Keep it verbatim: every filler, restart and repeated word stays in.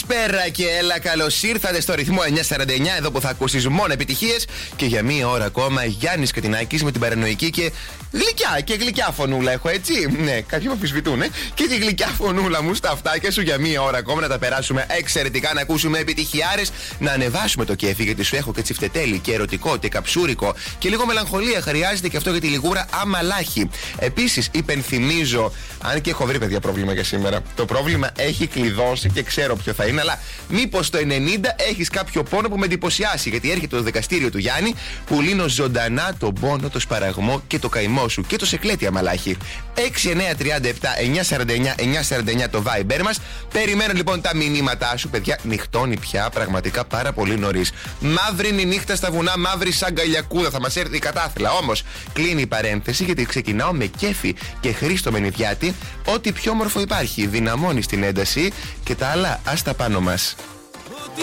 Καλησπέρα και έλα, καλώς ήρθατε στο ρυθμό εννιακόσια σαράντα εννιά, εδώ που θα ακούσεις μόνο επιτυχίες. Και για μία ώρα ακόμα Γιάννης Κατινάκης με την παρανοϊκή και γλυκιά και γλυκιά φωνούλα έχω, έτσι. Ναι, κάποιοι με αμφισβητούν, ε. Και τη γλυκιά φωνούλα μου στα αυτάκια σου για μία ώρα ακόμα να τα περάσουμε εξαιρετικά, να ακούσουμε επιτυχιάρες, να ανεβάσουμε το κέφι, γιατί σου έχω και τσιφτετέλι και ερωτικό και καψούρικο και λίγο μελαγχολία. Χρειάζεται και αυτό για τη λιγούρα αμαλάχη. Επίσης, υπενθυμίζω, αν και έχω βρει παιδιά πρόβλημα για σήμερα. Το πρόβλημα έχει κλειδώσει και ξέρω ποιο θα είναι, αλλά μήπως το ενενήντα έχεις κάποιο πόνο που με εντυπωσιάσει, γιατί έρχεται το δικαστήριο του Γιάννη που λύνω ζωντανά τον πόνο, το σπαραγμό και το καημό σου και το σεκλέτη αμαλάχη. έξι εννιά τρία επτά εννιακόσια σαράντα εννιά εννιακόσια σαράντα εννιά το Viber μας. Περιμένω λοιπόν τα μηνύματά σου, παιδιά. Νυχτώνει πια πραγματικά πάρα πολύ νωρίς. Μαύρη είναι η νύχτα στα βουνά, μαύρη σαν καλιακούδα. Θα μας έρθει η κατάθλα. Όμως κλείνει η παρένθεση, γιατί ξεκινάω με κέφι και Χρήστο Μενιδιάτη. Ό,τι πιο όμορφο υπάρχει. Δυναμώνει την ένταση και τα άλλα ας τα πάνω μας.